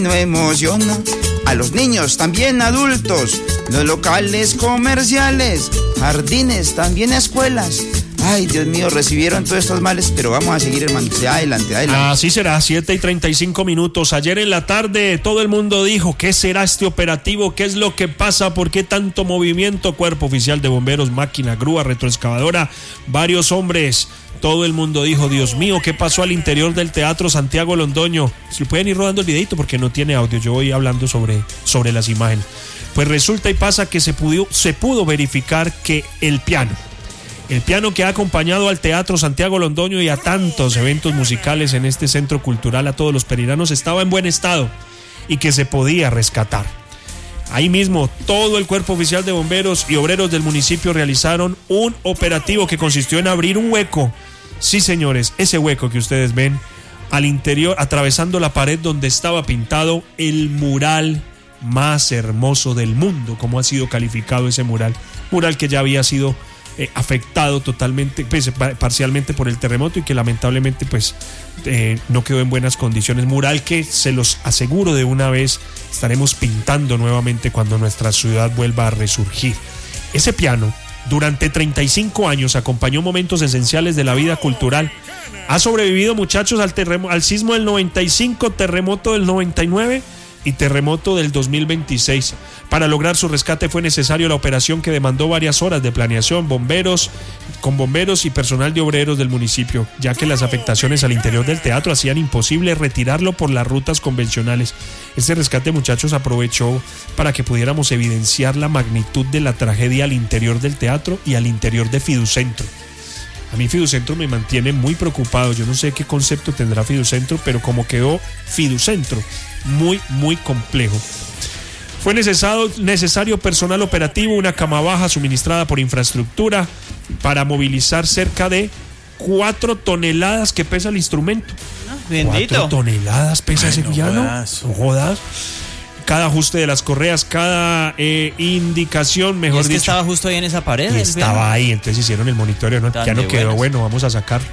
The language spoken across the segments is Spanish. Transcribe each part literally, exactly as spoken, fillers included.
No emociona a los niños, también adultos, los locales comerciales, jardines, también escuelas. Ay, Dios mío, recibieron todos estos males, pero vamos a seguir, hermano. Adelante, adelante. Así será, siete y treinta y cinco minutos. Ayer en la tarde todo el mundo dijo, ¿qué será este operativo? ¿Qué es lo que pasa? ¿Por qué tanto movimiento? Cuerpo oficial de bomberos, máquina, grúa, retroexcavadora, varios hombres. Todo el mundo dijo, Dios mío, ¿qué pasó al interior del Teatro Santiago Londoño? Si pueden ir rodando el videito porque no tiene audio, yo voy hablando sobre, sobre las imágenes. Pues resulta y pasa que se pudo, se pudo verificar que el piano, el piano que ha acompañado al Teatro Santiago Londoño y a tantos eventos musicales en este centro cultural, a todos los periranos, estaba en buen estado y que se podía rescatar. Ahí mismo, todo el cuerpo oficial de bomberos y obreros del municipio realizaron un operativo que consistió en abrir un hueco. Sí, señores, ese hueco que ustedes ven al interior, atravesando la pared donde estaba pintado el mural más hermoso del mundo, como ha sido calificado ese mural. Mural que ya había sido eh, afectado totalmente, pues, parcialmente por el terremoto y que lamentablemente pues eh, no quedó en buenas condiciones. Mural que, se los aseguro de una vez, estaremos pintando nuevamente cuando nuestra ciudad vuelva a resurgir. Ese piano durante treinta y cinco años acompañó momentos esenciales de la vida cultural. Ha sobrevivido, muchachos, al, terremo- al sismo del noventa y cinco, terremoto del noventa y nueve y terremoto del dos mil veintiséis. Para lograr su rescate fue necesario la operación que demandó varias horas de planeación, bomberos, con bomberos y personal de obreros del municipio, ya que las afectaciones al interior del teatro hacían imposible retirarlo por las rutas convencionales. Este rescate, muchachos, aprovechó para que pudiéramos evidenciar la magnitud de la tragedia al interior del teatro y al interior de Fiducentro. A mí Fiducentro me mantiene muy preocupado. Yo no sé qué concepto tendrá Fiducentro, pero como quedó Fiducentro, muy, muy complejo. Fue necesario, necesario personal operativo, una cama baja suministrada por infraestructura para movilizar cerca de cuatro toneladas que pesa el instrumento. Bendito. Cuatro toneladas pesa ese piano. No jodas. Cada ajuste de las correas, cada eh, indicación, mejor ¿Y es que dicho. estaba justo ahí en esa pared? Y estaba piano? ahí, entonces hicieron el monitoreo, ¿no? El piano quedó buenas. Bueno, vamos a sacar.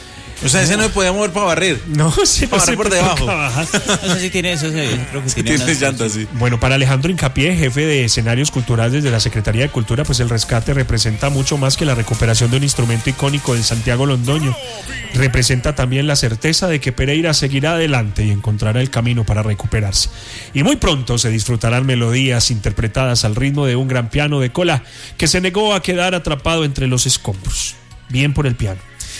O sea, ese no se podía mover para barrer. No, sí, para barrer por debajo. No sé si tiene eso, creo que sí, tiene, tiene llantas, sí. Bueno, para Alejandro Hincapié, jefe de escenarios culturales de la Secretaría de Cultura, pues el rescate representa mucho más que la recuperación de un instrumento icónico del Santiago Londoño. Representa también la certeza de que Pereira seguirá adelante y encontrará el camino para recuperarse. Y muy pronto se disfrutarán melodías interpretadas al ritmo de un gran piano de cola que se negó a quedar atrapado entre los escombros. Bien por el piano.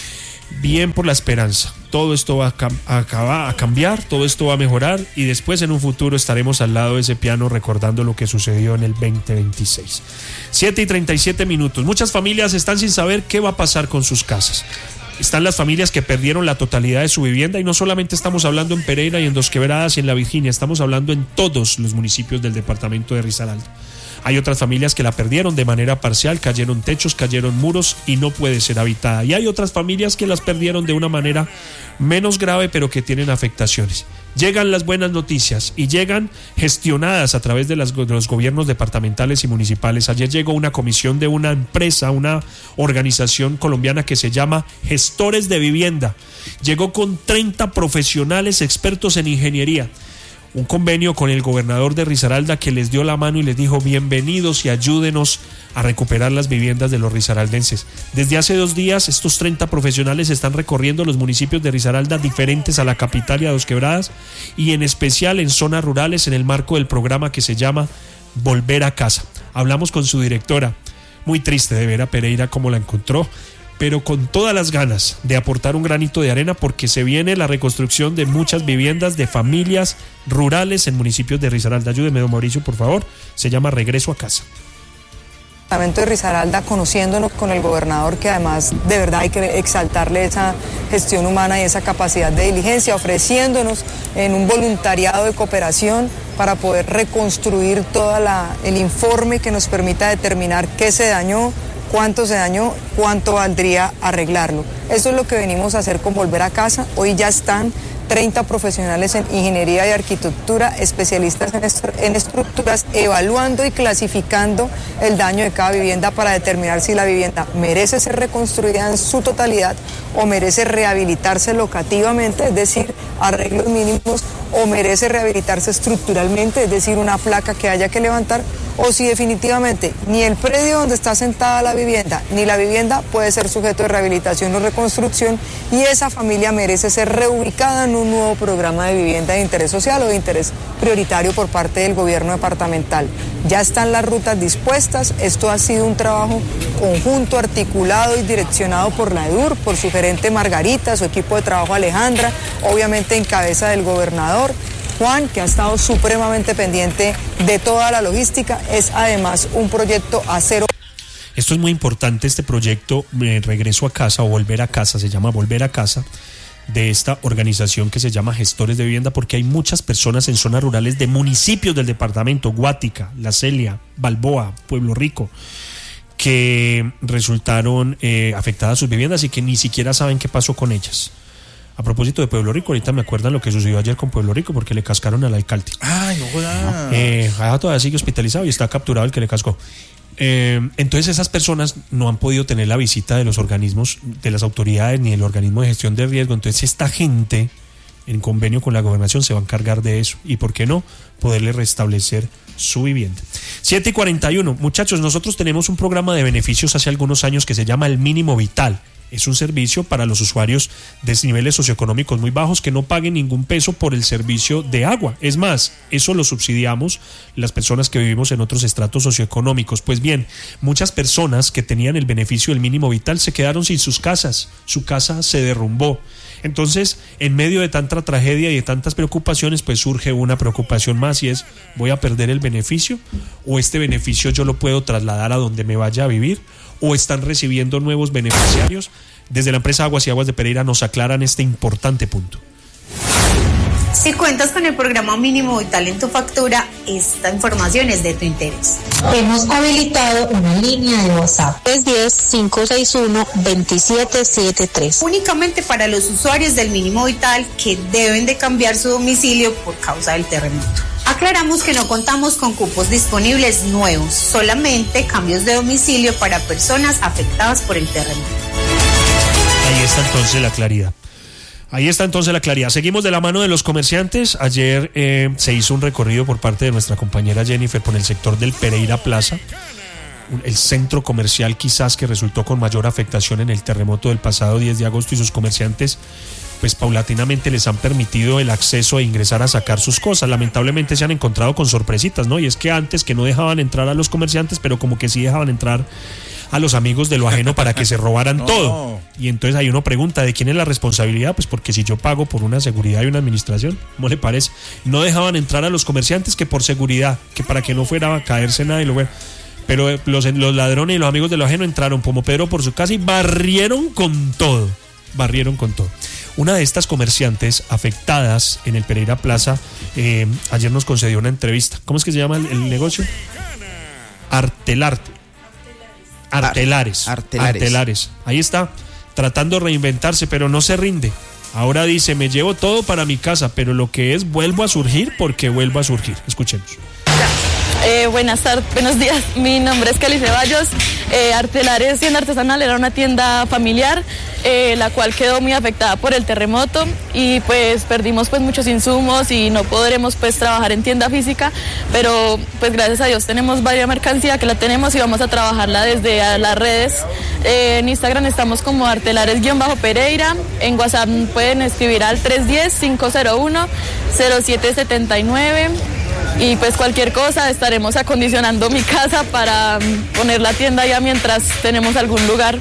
Bien por la esperanza. Todo esto va a, cam- a, a cambiar, todo esto va a mejorar y después en un futuro estaremos al lado de ese piano recordando lo que sucedió en el veinte veintiséis. siete y treinta y siete minutos. Muchas familias están sin saber qué va a pasar con sus casas. Están las familias que perdieron la totalidad de su vivienda y no solamente estamos hablando en Pereira y en Dos Quebradas y en La Virginia, estamos hablando en todos los municipios del departamento de Risaralda. Hay otras familias que la perdieron de manera parcial, cayeron techos, cayeron muros y no puede ser habitada. Y hay otras familias que las perdieron de una manera menos grave, pero que tienen afectaciones. Llegan las buenas noticias y llegan gestionadas a través de, las, de los gobiernos departamentales y municipales. Ayer llegó una comisión de una empresa, una organización colombiana que se llama Gestores de Vivienda. Llegó con treinta profesionales expertos en ingeniería. Un convenio con el gobernador de Risaralda que les dio la mano y les dijo bienvenidos y ayúdenos a recuperar las viviendas de los risaraldenses. Desde hace dos días estos treinta profesionales están recorriendo los municipios de Risaralda diferentes a la capital y a Dos Quebradas y en especial en zonas rurales en el marco del programa que se llama Volver a Casa. Hablamos con su directora, muy triste de ver a Pereira como la encontró, pero con todas las ganas de aportar un granito de arena porque se viene la reconstrucción de muchas viviendas de familias rurales en municipios de Risaralda. Ayúdeme, don Mauricio, por favor. Se llama Regreso a Casa. Departamento de Risaralda, conociéndonos con el gobernador, que además de verdad hay que exaltarle esa gestión humana y esa capacidad de diligencia, ofreciéndonos en un voluntariado de cooperación para poder reconstruir todo el informe que nos permita determinar qué se dañó, cuánto se dañó, cuánto valdría arreglarlo. Eso es lo que venimos a hacer con Volver a Casa. Hoy ya están treinta profesionales en ingeniería y arquitectura, especialistas en, est- en estructuras, evaluando y clasificando el daño de cada vivienda para determinar si la vivienda merece ser reconstruida en su totalidad o merece rehabilitarse locativamente, es decir, arreglos mínimos o merece rehabilitarse estructuralmente, es decir, una placa que haya que levantar, o si definitivamente ni el predio donde está sentada la vivienda ni la vivienda puede ser sujeto de rehabilitación o reconstrucción y esa familia merece ser reubicada en un nuevo programa de vivienda de interés social o de interés prioritario por parte del gobierno departamental. Ya están las rutas dispuestas, esto ha sido un trabajo conjunto, articulado y direccionado por la EDUR, por su gerente Margarita, su equipo de trabajo Alejandra, obviamente en cabeza del gobernador Juan, que ha estado supremamente pendiente de toda la logística. Es además un proyecto a cero. Esto es muy importante, este proyecto eh, Regreso a Casa o Volver a Casa, se llama Volver a Casa, de esta organización que se llama Gestores de Vivienda, porque hay muchas personas en zonas rurales de municipios del departamento, Guática, La Celia, Balboa, Pueblo Rico, que resultaron eh, afectadas sus viviendas y que ni siquiera saben qué pasó con ellas. A propósito de Pueblo Rico, ahorita me acuerdan lo que sucedió ayer con Pueblo Rico porque le cascaron al alcalde. Ay, no jodas. Eh, todavía sigue hospitalizado y está capturado el que le cascó. Eh, entonces esas personas no han podido tener la visita de los organismos, de las autoridades ni del organismo de gestión de riesgo. Entonces esta gente, en convenio con la gobernación, se va a encargar de eso. Y por qué no, poderle restablecer su vivienda. siete y cuarenta y uno. Muchachos, nosotros tenemos un programa de beneficios hace algunos años que se llama el Mínimo Vital. Es un servicio para los usuarios de niveles socioeconómicos muy bajos que no paguen ningún peso por el servicio de agua. Es más, eso lo subsidiamos las personas que vivimos en otros estratos socioeconómicos. Pues bien, muchas personas que tenían el beneficio del mínimo vital se quedaron sin sus casas. Su casa se derrumbó. Entonces, en medio de tanta tragedia y de tantas preocupaciones, pues surge una preocupación más y es, ¿voy a perder el beneficio? ¿O este beneficio yo lo puedo trasladar a donde me vaya a vivir? ¿O están recibiendo nuevos beneficiarios? Desde la empresa Aguas y Aguas de Pereira nos aclaran este importante punto. Si cuentas con el programa Mínimo Vital en tu factura, esta información es de tu interés. Hemos habilitado una línea de WhatsApp tres uno cero, cinco seis uno, dos siete siete tres. Únicamente para los usuarios del Mínimo Vital que deben de cambiar su domicilio por causa del terremoto. Aclaramos que no contamos con cupos disponibles nuevos, solamente cambios de domicilio para personas afectadas por el terremoto. Ahí está entonces la claridad. Ahí está entonces la claridad. Seguimos de la mano de los comerciantes. Ayer eh, se hizo un recorrido por parte de nuestra compañera Jennifer por el sector del Pereira Plaza, el centro comercial quizás que resultó con mayor afectación en el terremoto del pasado diez de agosto, y sus comerciantes pues paulatinamente les han permitido el acceso e ingresar a sacar sus cosas. Lamentablemente se han encontrado con sorpresitas, ¿no? Y es que antes que no dejaban entrar a los comerciantes, pero como que sí dejaban entrar a los amigos de lo ajeno para que se robaran no. todo. Y entonces ahí uno pregunta, ¿de quién es la responsabilidad? Pues porque si yo pago por una seguridad y una administración, ¿cómo le parece? No dejaban entrar a los comerciantes que por seguridad, que para que no fuera a caerse nada y lo bueno. Pero los, los ladrones y los amigos de lo ajeno entraron como Pedro por su casa y barrieron con todo. Barrieron con todo. Una de estas comerciantes afectadas en el Pereira Plaza eh, ayer nos concedió una entrevista. ¿Cómo es que se llama el, el negocio? Artelarte. Artelares, Artelares. Artelares. Ahí está, tratando de reinventarse, pero no se rinde. Ahora dice, me llevo todo para mi casa, pero lo que es, vuelvo a surgir porque vuelvo a surgir. Escuchemos. Eh, buenas tardes, buenos días. Mi nombre es Kelly Ceballos. Eh, Artelares Tienda Artesanal era una tienda familiar, eh, la cual quedó muy afectada por el terremoto y pues perdimos pues muchos insumos y no podremos pues trabajar en tienda física, pero pues gracias a Dios tenemos varias mercancía que la tenemos y vamos a trabajarla desde las redes. Eh, en Instagram estamos como Artelares-Pereira. En WhatsApp pueden escribir al tres uno cero, cinco cero uno, cero siete siete nueve. Y pues cualquier cosa, estaremos acondicionando mi casa para poner la tienda ya mientras tenemos algún lugar.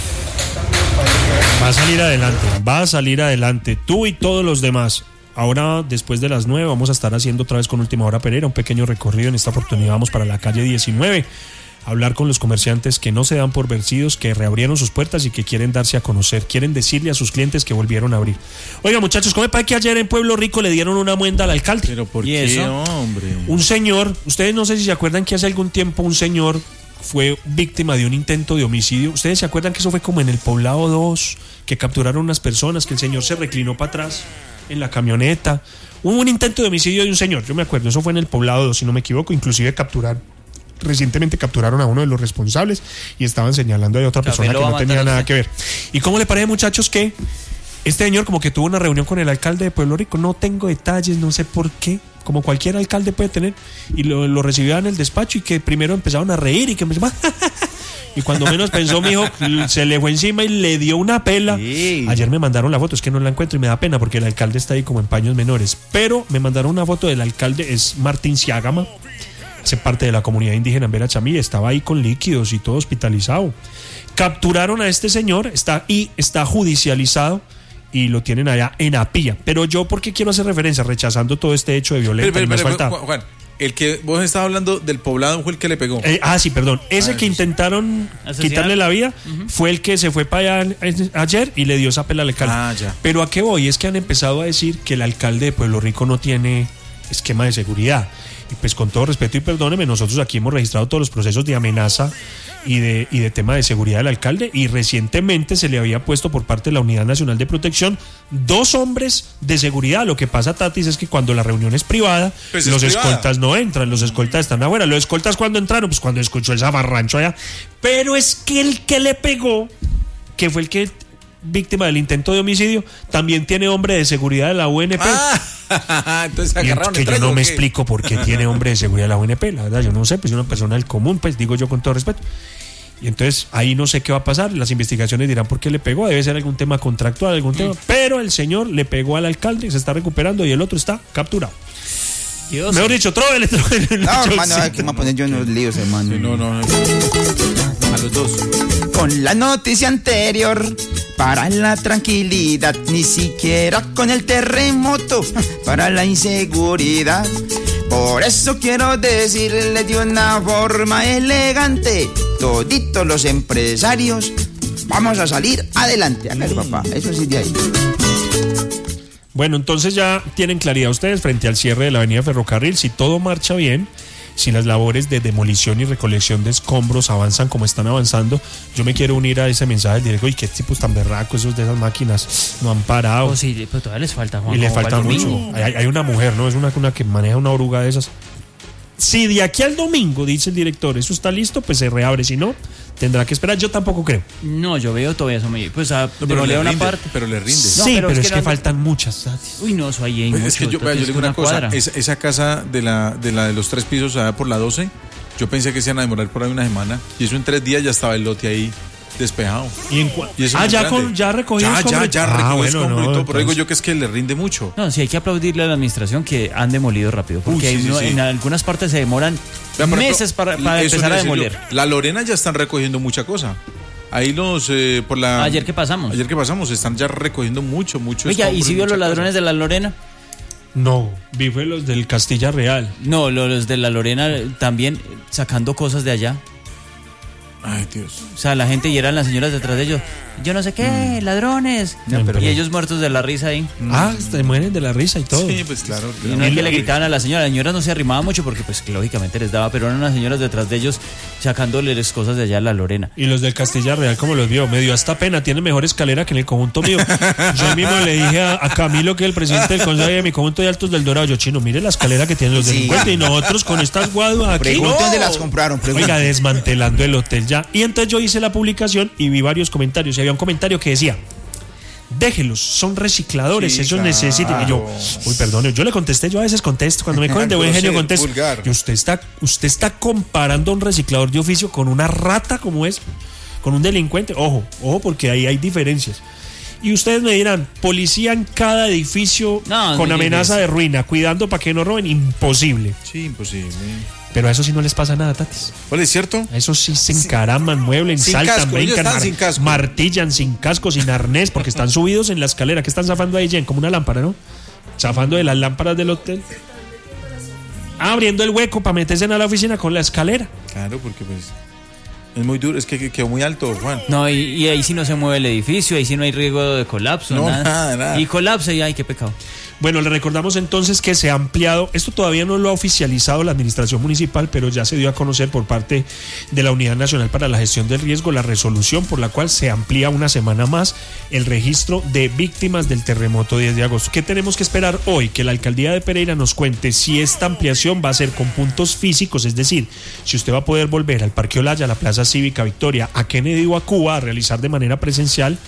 Va a salir adelante, va a salir adelante, tú y todos los demás. Ahora, después de las nueve, vamos a estar haciendo otra vez con Última Hora Pereira un pequeño recorrido. En esta oportunidad vamos para la calle diecinueve. Hablar con los comerciantes que no se dan por vencidos, que reabrieron sus puertas y que quieren darse a conocer, quieren decirle a sus clientes que volvieron a abrir. Oiga, muchachos, ¿cómo me parece que ayer en Pueblo Rico le dieron una muenda al alcalde? ¿Pero por ¿Y qué, eso? hombre? Un señor, ustedes no sé si se acuerdan que hace algún tiempo un señor fue víctima de un intento de homicidio. ¿Ustedes se acuerdan que eso fue como en el Poblado dos, que capturaron unas personas, que el señor se reclinó para atrás en la camioneta? Hubo un intento de homicidio de un señor, yo me acuerdo, eso fue en el Poblado dos, si no me equivoco, inclusive capturaron. Recientemente capturaron a uno de los responsables y estaban señalando a otra persona que no tenía nada que ver. ¿Y cómo le parece, muchachos, que Este señor como que tuvo una reunión con el alcalde de Pueblo Rico, no tengo detalles, no sé por qué, como cualquier alcalde puede tener, y lo, lo recibió en el despacho y que primero empezaron a reír y que me y cuando menos pensó mi hijo se le fue encima y le dio una pela. Sí. Ayer me mandaron la foto, es que no la encuentro y me da pena porque el alcalde está ahí como en paños menores, pero me mandaron una foto del alcalde, es Martín Ciágama, hace parte de la comunidad indígena en Vera Chamí, estaba ahí con líquidos y todo hospitalizado. Capturaron a este señor, está y está judicializado y lo tienen allá en Apía. Pero yo, ¿por qué quiero hacer referencia? Rechazando todo este hecho de violencia. Pero, pero, pero, falta... Juan, Juan, el que vos estabas hablando del poblado fue el que le pegó. Eh, ah, sí, perdón. Ese ah, que intentaron ¿asesinar? quitarle la vida uh-huh. fue el que se fue para allá ayer y le dio esa pela al alcalde. Ah, ya. Pero ¿a qué voy? Es que han empezado a decir que el alcalde de Pueblo Rico no tiene esquema de seguridad. Y pues con todo respeto y perdóneme, nosotros aquí hemos registrado todos los procesos de amenaza y de, y de tema de seguridad del alcalde, y recientemente se le había puesto por parte de la Unidad Nacional de Protección dos hombres de seguridad. Lo que pasa, Tatis, es que cuando la reunión es privada, pues los es privada. escoltas no entran, los escoltas están afuera. Los escoltas cuando entraron, pues cuando escuchó el zafarrancho allá. Pero es que el que le pegó, que fue el que víctima del intento de homicidio, también tiene hombre de seguridad de la U N P. Ah, entonces agarraron que el yo no me ¿qué? explico por qué tiene hombre de seguridad de la U N P, la verdad, yo no sé, pues es una persona del común, pues digo yo con todo respeto. Y entonces ahí no sé qué va a pasar, las investigaciones dirán por qué le pegó, debe ser algún tema contractual, algún tema, pero el señor le pegó al alcalde, se está recuperando y el otro está capturado. Dios. Mejor dicho, tróvele, tróvele. No, hermano, aquí me voy a poner yo en los líos, hermano. Sí, no, no, no. A los dos. Con la noticia anterior, para la tranquilidad, ni siquiera con el terremoto, para la inseguridad. Por eso quiero decirle de una forma elegante, toditos los empresarios, vamos a salir adelante. Hágale, papá, eso sí de ahí. Bueno, entonces ya tienen claridad ustedes frente al cierre de la avenida Ferrocarril, si todo marcha bien, si las labores de demolición y recolección de escombros avanzan como están avanzando. Yo me quiero unir a ese mensaje del directo. Y qué tipos tan berracos esos de esas máquinas, no han parado. Oh, sí, pero todavía les falta, Juan. Y le falta mucho. Hay, hay una mujer, ¿no? Es una, una que maneja una oruga de esas. Si de aquí al domingo, dice el director, eso está listo, pues se reabre. Si no, tendrá que esperar. Yo tampoco creo. No, yo veo todavía eso muy... Pues a No, pero, le una rinde, parte. pero le rinde. No, sí, pero pero es es que que, no- faltan muchas. Uy, no, eso ahí hay Pues mucho. es que yo, esto vea, yo es le digo una cosa, cuadra. esa, esa casa de la, de la de los tres pisos allá por la doce, yo pensé que se iban a demorar por ahí una semana, y eso en tres días ya estaba el lote ahí despejado. Y en cua- Y eso ah, es ya, grande. con, ya recogió Ya, escombros. ya, ya, Ah, recogió bueno, escombro y no, todo, pero digo entonces- yo que es que le rinde mucho. No, sí, hay que aplaudirle a la administración que han demolido rápido, porque Uy, sí, hay sí, uno- sí. en algunas partes se demoran Vea, por meses ejemplo, para, para eso empezar a le decía yo, demoler. La Lorena ya están recogiendo mucha cosa. Ahí los, eh, por la... Ayer que pasamos. Ayer que pasamos, están ya recogiendo mucho, mucho. Oiga, ¿y escombro si vio mucha los ladrones cosa. de la Lorena? No, vi fue los del Castilla Real. No, los de la Lorena también sacando cosas de allá. Ay, Dios. O sea, la gente y eran las señoras detrás de ellos. Yo no sé qué, ladrones. No, pero- y ellos muertos de la risa ahí. Ah, se mueren de la risa y todo. Sí, pues claro. Y claro. no es que le gritaban a la señora, las señoras no se arrimaban mucho porque pues lógicamente les daba, pero eran las señoras detrás de ellos sacándoles cosas de allá a la Lorena. Y los del Castilla Real, como los vio, me dio hasta pena, tiene mejor escalera que en el conjunto mío. Yo mismo le dije a, a Camilo, que es el presidente del consejo de mi conjunto de Altos del Dorado, yo, chino, mire la escalera que tienen los Sí. delincuentes y nosotros con estas guaduas aquí. Pregunte dónde las compraron, pregunte. Oiga, desmantelando el hotel ya. Y entonces yo hice la publicación y vi varios comentarios. Y había un comentario que decía: déjelos, son recicladores, Sí, ellos claro. necesitan. Y yo, uy, perdone, yo le contesté, yo a veces contesto, cuando me cogen de buen genio Grosero, contesto. vulgar. Y usted está, usted está comparando a un reciclador de oficio con una rata como es, con un delincuente. Ojo, ojo, porque ahí hay diferencias. Y ustedes me dirán, policía en cada edificio No, es con muy amenaza difícil. de ruina, cuidando para que no roben, imposible. Sí, imposible. Pero a eso sí no les pasa nada, Tatis. ¿Cuál es cierto? A eso sí se encaraman, mueven, Sin saltan, casco, ellos brincan, están mar- sin casco. martillan, sin casco, sin arnés, porque están subidos en la escalera. ¿Qué están zafando ahí, Jen? Como una lámpara, ¿no? Zafando de las lámparas del hotel. Ah, abriendo el hueco para meterse en la oficina con la escalera. Claro, porque pues es muy duro, es que que quedó muy alto, Juan. No, y, y ahí sí no se mueve el edificio, ahí sí no hay riesgo de colapso, No, nada. nada, nada. Y colapsa y ay, qué pecado. Bueno, le recordamos entonces que se ha ampliado, esto todavía no lo ha oficializado la administración municipal, pero ya se dio a conocer por parte de la Unidad Nacional para la Gestión del Riesgo la resolución por la cual se amplía una semana más el registro de víctimas del terremoto diez de agosto. ¿Qué tenemos que esperar hoy? Que la alcaldía de Pereira nos cuente si esta ampliación va a ser con puntos físicos, es decir, si usted va a poder volver al Parque Olaya, a la Plaza Cívica Victoria, a Kennedy o a Cuba a realizar de manera presencial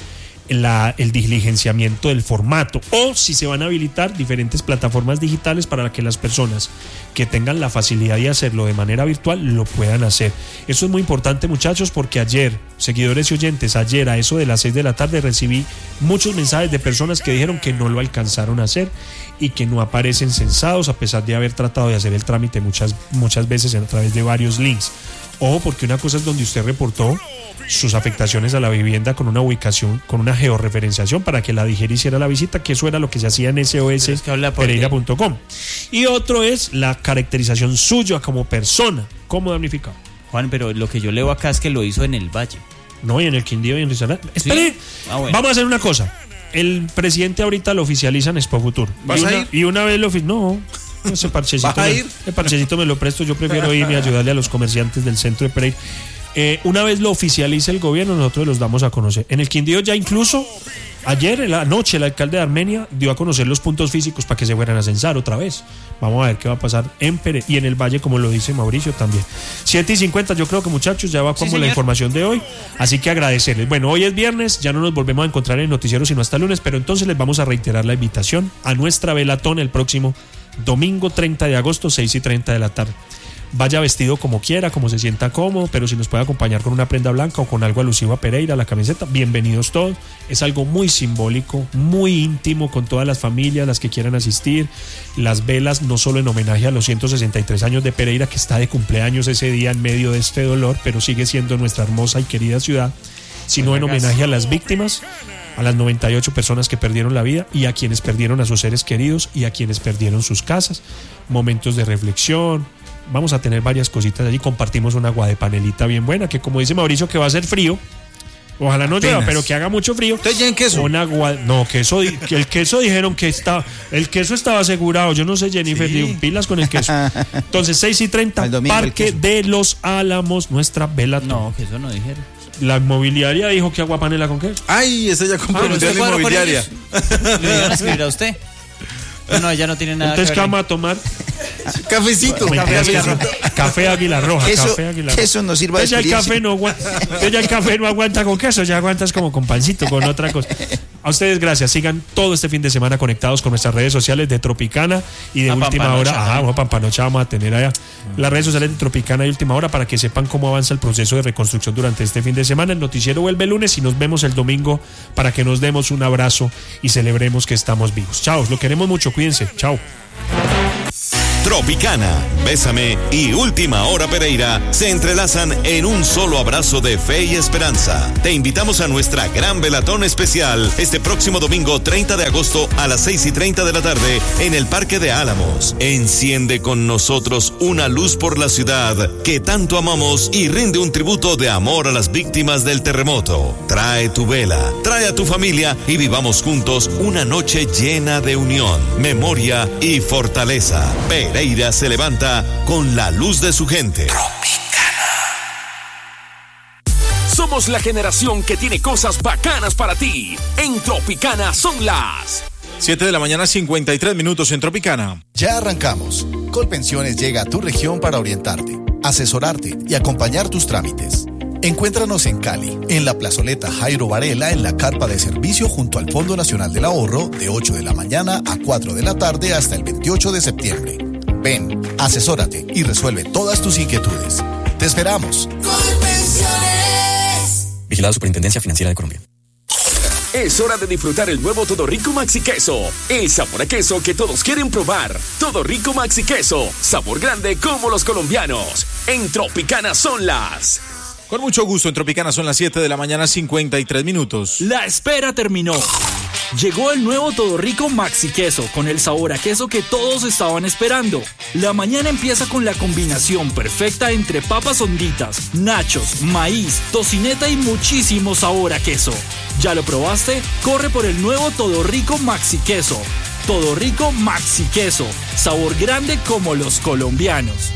La, el diligenciamiento del formato, o si se van a habilitar diferentes plataformas digitales para que las personas que tengan la facilidad de hacerlo de manera virtual lo puedan hacer. Eso es muy importante, muchachos, porque ayer, seguidores y oyentes, ayer a eso de las seis de la tarde recibí muchos mensajes de personas que dijeron que no lo alcanzaron a hacer y que no aparecen censados a pesar de haber tratado de hacer el trámite muchas, muchas veces a través de varios links. Ojo, porque una cosa es donde usted reportó sus afectaciones a la vivienda con una ubicación, con una georreferenciación para que la D I G E R hiciera la visita, que eso era lo que se hacía en S O S Pereira punto com. Y otro es la caracterización suya como persona, como damnificado. Juan, pero lo que yo leo acá es que lo hizo en el Valle. No, y en el Quindío y en Risaralda. Espere, ¿Sí? Ah, bueno. Vamos a hacer una cosa. El presidente ahorita lo oficializa en Expo Futur. ¿Vas y una, a ir? Y una vez lo oficializa. No. Ese parchecito, ¿Vas a ir? Me, ese parchecito me lo presto. Yo prefiero irme a ayudarle a los comerciantes del centro de Pereira. Eh, una vez lo oficialice el gobierno, nosotros los damos a conocer. En el Quindío ya incluso, ayer en la noche, el alcalde de Armenia dio a conocer los puntos físicos para que se fueran a censar otra vez. Vamos a ver qué va a pasar en Pereira y en el Valle, como lo dice Mauricio también. siete y cincuenta, yo creo que, muchachos, ya va como sí, la señor. información de hoy. Así que agradecerles. Bueno, hoy es viernes, ya no nos volvemos a encontrar en el noticiero sino hasta el lunes, pero entonces les vamos a reiterar la invitación a nuestra velatón el próximo domingo treinta de agosto, seis y treinta de la tarde. Vaya vestido como quiera, como se sienta cómodo, pero si nos puede acompañar con una prenda blanca o con algo alusivo a Pereira, la camiseta, bienvenidos todos. Es algo muy simbólico, muy íntimo con todas las familias, las que quieran asistir. Las velas no solo en homenaje a los ciento sesenta y tres años de Pereira, que está de cumpleaños ese día en medio de este dolor, pero sigue siendo nuestra hermosa y querida ciudad, sino en homenaje a las víctimas, a las noventa y ocho personas que perdieron la vida y a quienes perdieron a sus seres queridos y a quienes perdieron sus casas. Momentos de reflexión. Vamos a tener varias cositas allí. Compartimos una agua de panelita bien buena, que como dice Mauricio, que va a ser frío. Ojalá no llueva, pero que haga mucho frío. ¿Ustedes llevan queso? Una agua, no, queso, que el queso dijeron que está, el queso estaba asegurado. Yo no sé, Jennifer, Sí. pilas con el queso. Entonces, seis y treinta, Al domingo el Parque queso. de los Álamos, nuestra vela. No, que eso no dijeron. La inmobiliaria dijo que agua panela con queso. Ay, esa ya compró Pero la usted cuadró con inmobiliaria. ellos. ¿Le iban a escribir a usted? No, no, ella no tiene nada Entonces, que ¿qué ver. vamos a tomar? Cafecito. Mentiras, Cafecito. café, café Águila Roja, Queso, café Águila Roja. queso no sirva de Entonces ya el experiencia. café no aguanta, entonces ya el café no aguanta con queso, ya aguantas como con pancito, con otra cosa. A ustedes gracias, sigan todo este fin de semana conectados con nuestras redes sociales de Tropicana y de A Última Pampanocha Hora. Ah, también. bueno, Pampanocha vamos a tener allá las redes sociales de Tropicana y Última Hora para que sepan cómo avanza el proceso de reconstrucción durante este fin de semana. El noticiero vuelve el lunes y nos vemos el domingo para que nos demos un abrazo y celebremos que estamos vivos. Chao, lo queremos mucho, cuídense. Chao. Tropicana, Bésame y Última Hora Pereira se entrelazan en un solo abrazo de fe y esperanza. Te invitamos a nuestra gran velatón especial este próximo domingo treinta de agosto a las seis y treinta de la tarde en el Parque de Álamos. Enciende con nosotros una luz por la ciudad que tanto amamos y rinde un tributo de amor a las víctimas del terremoto. Trae tu vela, trae a tu familia y vivamos juntos una noche llena de unión, memoria y fortaleza. Pereira se levanta con la luz de su gente. Somos la generación que tiene cosas bacanas para ti. En Tropicana son las siete de la mañana, cincuenta y tres minutos en Tropicana. Ya arrancamos. Colpensiones llega a tu región para orientarte, asesorarte y acompañar tus trámites. Encuéntranos en Cali, en la plazoleta Jairo Varela, en la carpa de servicio junto al Fondo Nacional del Ahorro, de ocho de la mañana a cuatro de la tarde hasta el veintiocho de septiembre. Ven, asesórate y resuelve todas tus inquietudes. Te esperamos. Vigilado Superintendencia Financiera de Colombia. Es hora de disfrutar el nuevo Todo Rico Maxi Queso. El sabor a queso que todos quieren probar. Todo Rico Maxi Queso. Sabor grande como los colombianos. En Tropicana son las... Con mucho gusto en Tropicana son las siete de la mañana, cincuenta y tres minutos. La espera terminó. Llegó el nuevo Todo Rico Maxi Queso con el sabor a queso que todos estaban esperando. La mañana empieza con la combinación perfecta entre papas honditas, nachos, maíz, tocineta y muchísimo sabor a queso. ¿Ya lo probaste? Corre por el nuevo Todo Rico Maxi Queso. Todo Rico Maxi Queso. Sabor grande como los colombianos.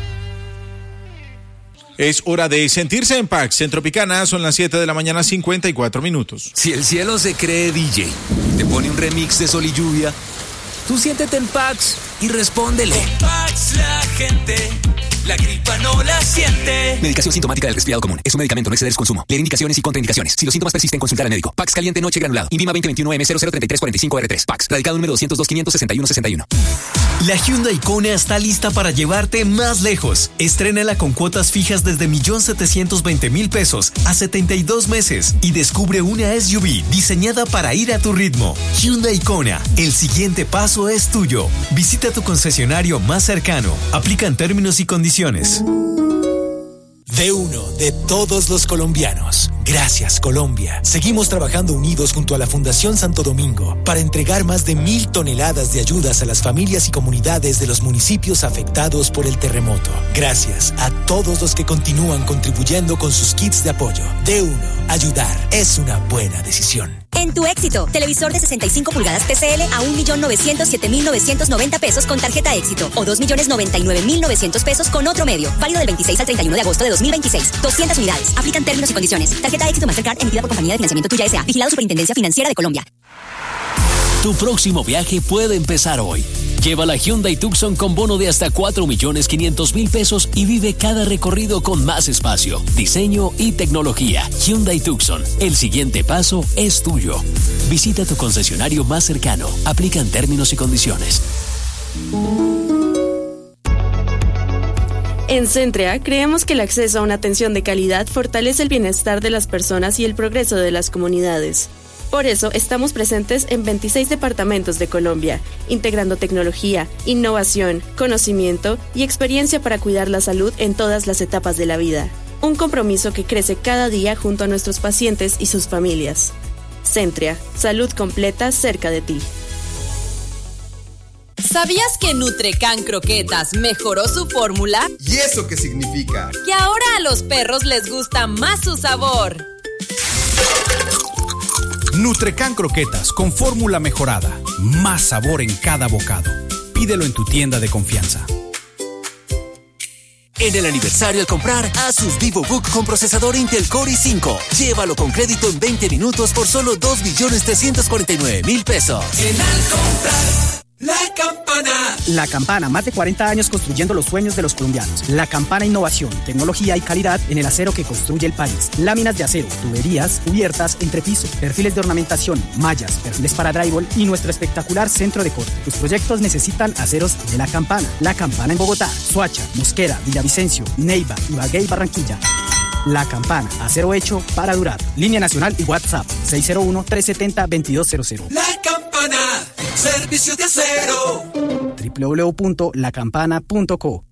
Es hora de sentirse en Pax. En Tropicana son las siete de la mañana, cincuenta y cuatro minutos. Si el cielo se cree D J, te pone un remix de Sol y Lluvia, tú siéntete en Pax y respóndele. Con Pax la gente, la gripa no la siente. caliente. Medicación sintomática del resfriado común. Es un medicamento, no exceder su consumo. Leer indicaciones y contraindicaciones. Si los síntomas persisten, consultar al médico. Pax Caliente Noche Granulado. Invima veinte veintiuno M cero cero treinta y tres cuarenta y cinco R tres. Pax. Radicado número doscientos dos quinientos sesenta y uno sesenta y uno. La Hyundai Kona está lista para llevarte más lejos. Estrénala con cuotas fijas desde un millón setecientos veinte mil pesos a setenta y dos meses y descubre una S U V diseñada para ir a tu ritmo. Hyundai Kona, el siguiente paso es tuyo. Visita tu concesionario más cercano. Aplican términos y condiciones. De uno, de todos los colombianos. Gracias, Colombia. Seguimos trabajando unidos junto a la Fundación Santo Domingo para entregar más de mil toneladas de ayudas a las familias y comunidades de los municipios afectados por el terremoto. Gracias a todos los que continúan contribuyendo con sus kits de apoyo. De uno, ayudar es una buena decisión. En tu Éxito, televisor de sesenta y cinco pulgadas T C L a un millón novecientos siete mil novecientos noventa pesos con tarjeta Éxito o dos millones noventa y nueve mil novecientos pesos con otro medio. Válido del veintiséis al treinta y uno de agosto de dos mil veintiséis. doscientas unidades. Aplican términos y condiciones. Tarjeta Éxito Mastercard emitida por Compañía de Financiamiento Tuya S A. Vigilado Superintendencia Financiera de Colombia. Tu próximo viaje puede empezar hoy. Lleva la Hyundai Tucson con bono de hasta cuatro millones quinientos mil pesos y vive cada recorrido con más espacio, diseño y tecnología. Hyundai Tucson, el siguiente paso es tuyo. Visita tu concesionario más cercano. Aplican términos y condiciones. En Centrea, creemos que el acceso a una atención de calidad fortalece el bienestar de las personas y el progreso de las comunidades. Por eso, estamos presentes en veintiséis departamentos de Colombia, integrando tecnología, innovación, conocimiento y experiencia para cuidar la salud en todas las etapas de la vida. Un compromiso que crece cada día junto a nuestros pacientes y sus familias. Centrea, salud completa cerca de ti. ¿Sabías que Nutrecan Croquetas mejoró su fórmula? ¿Y eso qué significa? Que ahora a los perros les gusta más su sabor. Nutrecan Croquetas con fórmula mejorada. Más sabor en cada bocado. Pídelo en tu tienda de confianza. En el aniversario al comprar, Asus VivoBook con procesador Intel Core i cinco. Llévalo con crédito en veinte minutos por solo dos millones trescientos cuarenta y nueve mil pesos. En al comprar, La Campana. La Campana, más de cuarenta años construyendo los sueños de los colombianos. La Campana, innovación, tecnología y calidad en el acero que construye el país. Láminas de acero, tuberías, cubiertas, entrepiso, perfiles de ornamentación, mallas, perfiles para drywall y nuestro espectacular centro de corte. Tus proyectos necesitan aceros de La Campana. La Campana en Bogotá, Soacha, Mosquera, Villavicencio, Neiva, Ibagué y Barranquilla. La Campana, acero hecho para durar. Línea nacional y WhatsApp seis cero uno, tres siete cero, dos dos cero cero. La Campana, servicio de acero. doble u doble u doble u punto la campana punto co.